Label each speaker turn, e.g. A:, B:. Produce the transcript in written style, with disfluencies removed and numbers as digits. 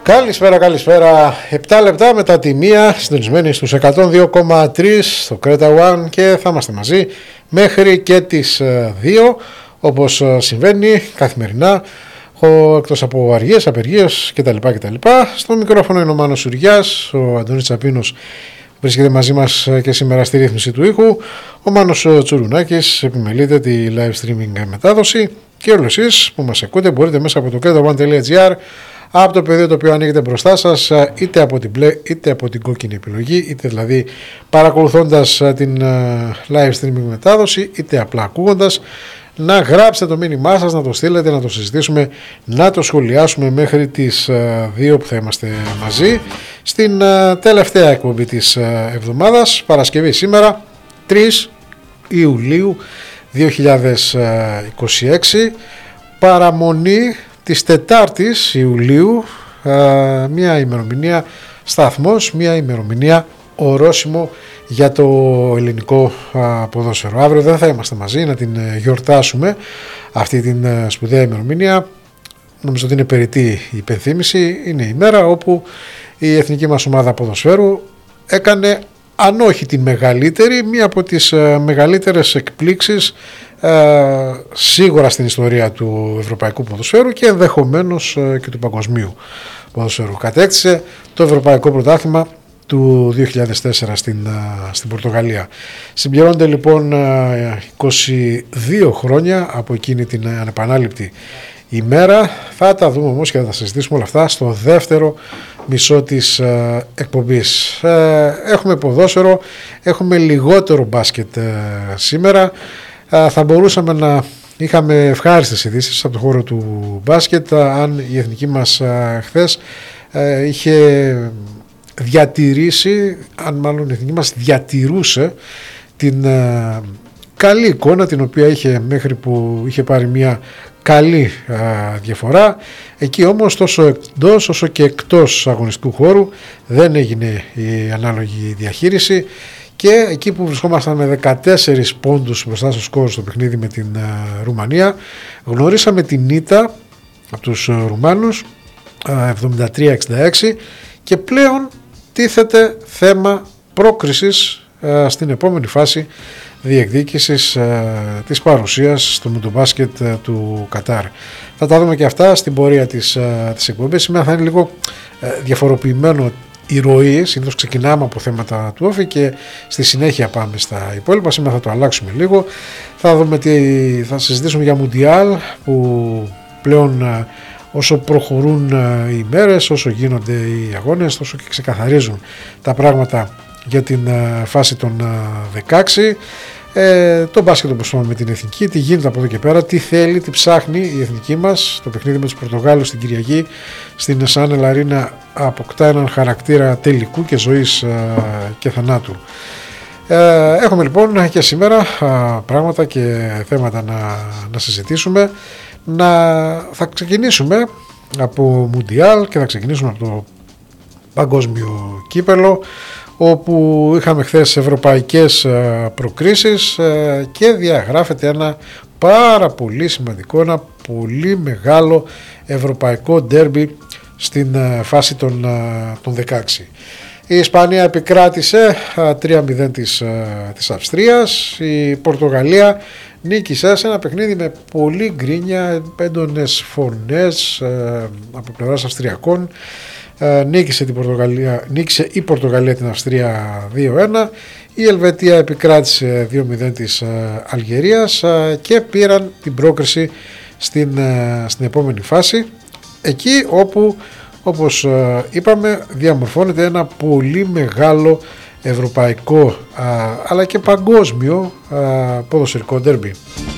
A: Καλησπέρα. 7 λεπτά μετά τη 1, συντονισμένοι στους 102,3 στο Creta One και θα είμαστε μαζί μέχρι και τις 2, όπως συμβαίνει καθημερινά, εκτός από αργίες, απεργίες κτλ. Στο μικρόφωνο είναι ο Μάνος Σουριάς, ο Αντώνης Τσαπίνος βρίσκεται μαζί μας και σήμερα στη ρύθμιση του ήχου, ο Μάνος Τσουρουνάκης επιμελείται τη live streaming μετάδοση και όλους εσείς που μας ακούτε μπορείτε μέσα από το cretaone.gr, από το πεδίο το οποίο ανοίγεται μπροστά σας, είτε από την μπλε είτε από την κόκκινη επιλογή, είτε δηλαδή παρακολουθώντας την live streaming μετάδοση, είτε απλά ακούγοντας, να γράψετε το μήνυμά σας, να το στείλετε, να το συζητήσουμε, να το σχολιάσουμε μέχρι τις 2 που θα είμαστε μαζί στην τελευταία εκπομπή της εβδομάδας, Παρασκευή σήμερα, 3 Ιουλίου 2026, παραμονή της 4ης Ιουλίου, μια ημερομηνία σταθμός, μια ημερομηνία ορόσημο για το ελληνικό ποδόσφαιρο. Αύριο δεν θα είμαστε μαζί να την γιορτάσουμε αυτή την σπουδαία ημερομηνία. Νομίζω ότι είναι περιττή η υπενθύμηση. Είναι η μέρα όπου η εθνική μας ομάδα ποδοσφαίρου έκανε, αν όχι την μεγαλύτερη, μία από τις μεγαλύτερες εκπλήξεις σίγουρα στην ιστορία του ευρωπαϊκού ποδοσφαίρου και ενδεχομένως και του παγκοσμίου ποδοσφαίρου. Κατέκτησε το ευρωπαϊκό πρωτάθλημα του 2004 στην Πορτογαλία. Συμπληρώνονται λοιπόν 22 χρόνια από εκείνη την ανεπανάληπτη ημέρα. Θα τα δούμε όμως και θα τα συζητήσουμε όλα αυτά στο δεύτερο μισό της εκπομπής. Έχουμε ποδόσφαιρο, έχουμε λιγότερο μπάσκετ σήμερα. Θα μπορούσαμε να είχαμε ευχάριστες ειδήσεις από το χώρο του μπάσκετ αν η εθνική μας χθες είχε διατηρήσει, αν μάλλον η εθνική μας διατηρούσε την καλή εικόνα την οποία είχε μέχρι που είχε πάρει μια καλή διαφορά. Εκεί όμως τόσο εντός όσο και εκτός αγωνιστικού χώρου δεν έγινε η ανάλογη διαχείριση και εκεί που βρισκόμασταν με 14 πόντους μπροστά στο σκορ στο παιχνίδι με την Ρουμανία, γνωρίσαμε την ήττα από τους Ρουμάνους 73-66 και πλέον τίθεται θέμα πρόκρισης στην επόμενη φάση διεκδίκησης της παρουσίας στο μουντομπάσκετ του Κατάρ. Θα τα δούμε και αυτά στην πορεία της εκπομπής. Σήμερα θα είναι λίγο διαφοροποιημένο η ροή. Συνήθως ξεκινάμε από θέματα του όφη και στη συνέχεια πάμε στα υπόλοιπα. Σήμερα θα το αλλάξουμε λίγο. Θα δούμε θα συζητήσουμε για Μουντιάλ που πλέον όσο προχωρούν οι μέρες, όσο γίνονται οι αγώνες, τόσο και ξεκαθαρίζουν τα πράγματα για την φάση των 16. Το μπάσκετ όπως είπαμε με την εθνική, τι γίνεται από εδώ και πέρα, τι θέλει, τι ψάχνει η εθνική μας. Το παιχνίδι με τους Πορτογάλους στην Κυριακή στην Σάνελ Αρίνα αποκτά έναν χαρακτήρα τελικού και ζωής και θανάτου. Έχουμε λοιπόν και σήμερα πράγματα και θέματα να συζητήσουμε. Θα ξεκινήσουμε από Μουντιάλ και θα ξεκινήσουμε από το παγκόσμιο κύπελο, όπου είχαμε χθες ευρωπαϊκές προκρίσεις και διαγράφεται ένα πάρα πολύ σημαντικό, ένα πολύ μεγάλο ευρωπαϊκό ντέρμπι στην φάση των 16. Η Ισπανία επικράτησε 3-0 της Αυστρίας. Η Πορτογαλία νίκησε σε ένα παιχνίδι με πολύ γκρίνια, έντονες φωνές από πλευράς Αυστριακών. Νίκησε η Πορτογαλία την Αυστρία 2-1. Η Ελβετία επικράτησε 2-0 της Αλγερίας και πήραν την πρόκριση στην επόμενη φάση, εκεί όπου, όπως είπαμε, διαμορφώνεται ένα πολύ μεγάλο ευρωπαϊκό αλλά και παγκόσμιο ποδοσφαιρικό ντέρμπι.